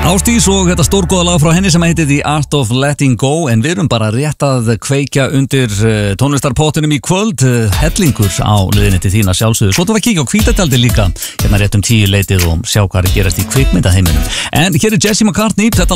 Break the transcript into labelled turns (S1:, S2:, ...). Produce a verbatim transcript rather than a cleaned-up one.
S1: Ásdís og þetta stórgóða lag frá henni sem heitir The Art of Letting Go, en við erum bara rétt að kveikja undir tónlistarpottinum í kvöld, hellingur á liðinni til þína sjálfsögðu. Svo þú var að kíkja á hvítatjaldi líka hérna rétt um tíu leitið og sjá hvað er gerast í kvikmyndaheiminum. En hér er Jesse McCartney, þetta